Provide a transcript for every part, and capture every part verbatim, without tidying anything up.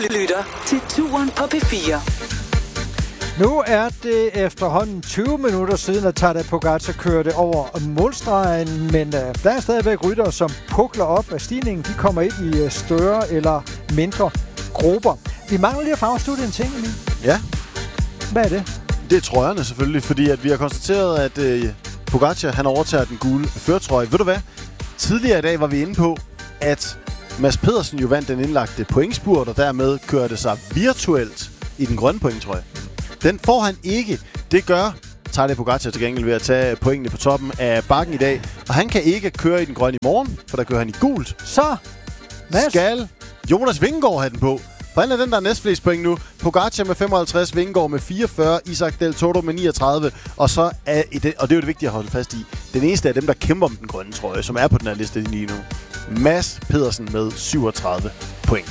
lytter til Touren på P fire. Nu er det efterhånden tyve minutter siden, at Tadej Pogačar kørte over målstregen, men uh, der er stadigvæk ryttere, som pukler op af stigningen. De kommer ind i uh, større eller mindre grupper. Vi mangler lige at få afsluttet en ting, Emil. Ja. Hvad er det? Det er trøjerne selvfølgelig, fordi at vi har konstateret, at uh, Pogačar han overtager den gule førertrøje. Ved du hvad? Tidligere i dag var vi inde på, at Mads Pedersen jo vandt den indlagte pointspurt, og dermed kørte sig virtuelt i den grønne pointtrøje. Den får han ikke. Det gør Tadej Pogačar til gengæld ved at tage pointene på toppen af bakken i dag. Og han kan ikke køre i den grønne i morgen, for der kører han i gult. Så Mads. Skal Jonas Vingegaard have den på. For han er den, der er næstflest point nu. Pogačar med femoghalvtreds, Vingegaard med fireogfyrre, Isaac Del Toro med niogtredive. Og så er det, og det er jo det vigtige at holde fast i, den eneste af dem, der kæmper om den grønne trøje, som er på den her liste lige nu. Mads Pedersen med syvogtredive point.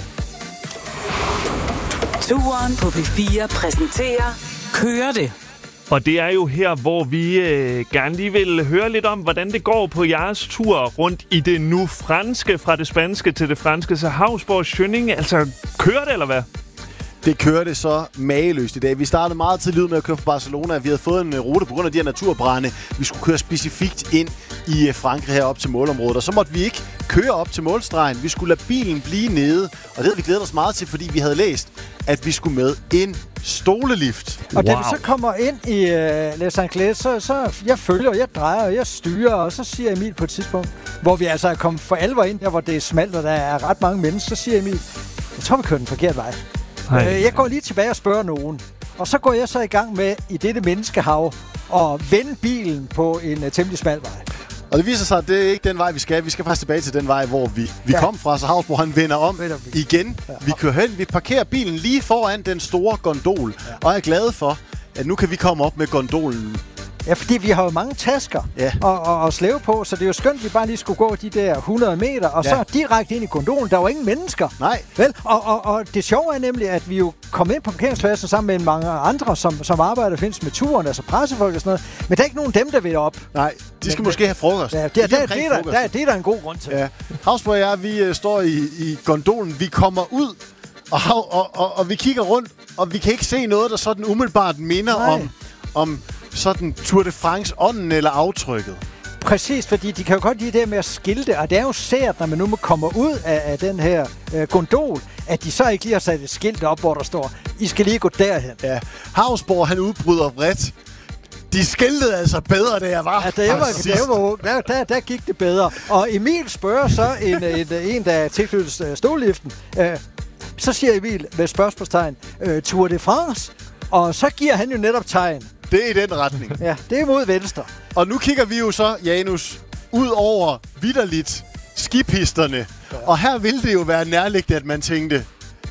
Touren på P fire præsenterer Kører det. Og det er jo her, hvor vi øh, gerne lige vil høre lidt om, hvordan det går på jeres tur rundt i det nu franske, fra det spanske til det franske. Så Hausborg Schöning, altså kører det, eller hvad? Det kørte så mageløst i dag. Vi startede meget tidligt ud med at køre fra Barcelona. Vi havde fået en rute på grund af de her naturbrande. Vi skulle køre specifikt ind i Frankrig her op til målområdet. Og så måtte vi ikke køre op til målstregen. Vi skulle lade bilen blive nede. Og det havde vi glædet os meget til, fordi vi havde læst, at vi skulle med en stolelift. Og da wow. vi så kommer ind i uh, Les Anglais, så, så jeg følger, jeg drejer, og jeg styrer, og så siger Emil på et tidspunkt, hvor vi altså er kommet for alvor ind, der hvor det er smalt, og der er ret mange mennesker, så siger Emil, jeg tror, vi kører den forkerte vej. Hej. Jeg går lige tilbage og spørger nogen. Og så går jeg så i gang med, i dette menneskehav, at vende bilen på en uh, temmelig smal vej. Og det viser sig, at det er ikke den vej, vi skal. Vi skal faktisk tilbage til den vej, hvor vi, vi ja. kom fra. Så Hausborg, han vender om igen. Ja. Vi kører hen, vi parkerer bilen lige foran den store gondol. Ja. Og jeg er glad for, at nu kan vi komme op med gondolen. Ja, fordi vi har jo mange tasker ja. og, og, og slæve på, så det er jo skønt, at vi bare lige skulle gå de der hundrede meter, og ja. så direkte ind i gondolen. Der var ingen mennesker. Nej. Vel? Og, og, og det sjove er nemlig, at vi jo kom ind på parkeringspladsen sammen med mange andre, som, som arbejder findes med turen, altså pressefolk og sådan noget. Men der er ikke nogen dem, der vil op. Nej, de skal Men, måske have frokost. Ja, det, der, der, det, der, der, det er der en god grund til. Ja. Hausborg og jeg, vi uh, står i, i gondolen. Vi kommer ud, og, og, og, og vi kigger rundt, og vi kan ikke se noget, der sådan umiddelbart minder Nej. om... om sådan Tour de France-ånden eller aftrykket. Præcis, fordi de kan jo godt lide det med at skilte, og det er jo sært, når man nu kommer ud af, af den her øh, gondol, at de så ikke lige har sat et skilt op, hvor der står, I skal lige gå derhen. Ja, Hausborg, han udbryder vredt. De skiltede altså bedre, da jeg var. Ja, da jeg var, da jeg var der, der, der gik det bedre. Og Emil spørger så en, en, en der er tilknyttet stolliften. Øh, så siger Emil med spørgsmålstegn, øh, Tour de France, og så giver han jo netop tegn. Det er i den retning. Ja, det er mod venstre. Og nu kigger vi jo så, Janus, ud over vitterligt skipisterne. Ja. Og her ville det jo være nærliggende, at man tænkte,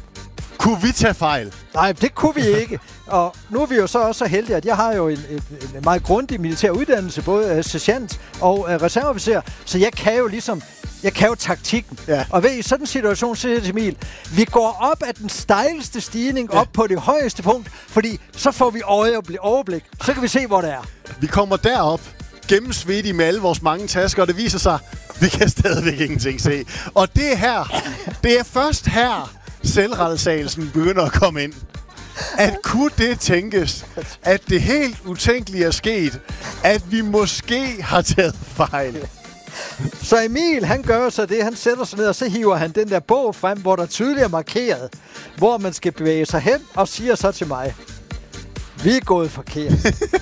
kunne vi tage fejl? Nej, det kunne vi ikke. Og nu er vi jo så også så heldige, at jeg har jo en, en, en meget grundig militær uddannelse, både uh, sergeant og uh, reserveofficer. Så jeg kan jo ligesom, jeg kan jo taktikken. Ja. Og ved i sådan en situation, siger jeg til Emil, vi går op ad den stejleste stigning, ja. op på det højeste punkt, fordi så får vi overblik. Så kan vi se, hvor det er. Vi kommer derop, gennemsvedige med alle vores mange tasker, og det viser sig, vi kan stadigvæk ingenting se. Og det er her, det er først her, selvrettelsagelsen begynder at komme ind. At kunne det tænkes, at det helt utænkelige er sket, at vi måske har taget fejl. Så Emil, han gør så det, han sætter sig ned, og så hiver han den der bog frem, hvor der tydeligt er markeret, hvor man skal bevæge sig hen, og siger så til mig, vi er gået forkert.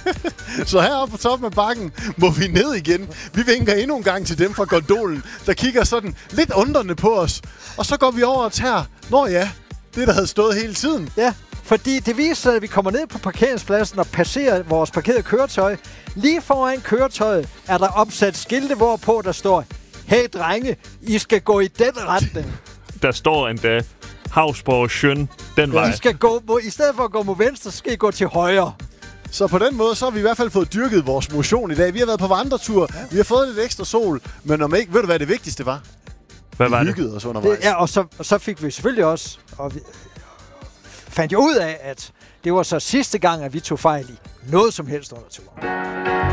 Så heroppe på toppen af bakken må vi ned igen. Vi vinker endnu en gang til dem fra gondolen, der kigger sådan lidt undrende på os. Og så går vi over og tager, nå ja, det der havde stået hele tiden. Ja, fordi det viser sig, at vi kommer ned på parkeringspladsen og passerer vores parkerede køretøj. Lige foran køretøjet er der opsat skilte, hvorpå der står, hey drenge, I skal gå i den retning. Der står endda, Hausborg Schön, den vej. I skal gå, i stedet for at gå mod venstre, skal I gå til højre. Så på den måde, så har vi i hvert fald fået dyrket vores motion i dag. Vi har været på vandretur, ja. Vi har fået lidt ekstra sol, men om ikke, ved du hvad det vigtigste var? Hvad var vi det? hyggede os undervejs. Det, ja, og så, og så fik vi selvfølgelig også, og vi fandt jo ud af, at det var så sidste gang, at vi tog fejl i noget som helst under turen.